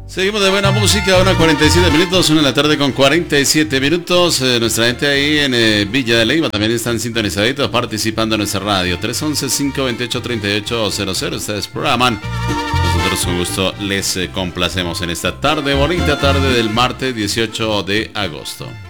Seguimos de buena música, 1:47 minutos, 1 de la tarde con 47 minutos. Nuestra gente ahí en Villa de Leyva también están sintonizaditos, participando en nuestra radio. 311-528-3800. Ustedes programan. Nosotros con gusto les complacemos en esta tarde, bonita tarde del martes 18 de agosto.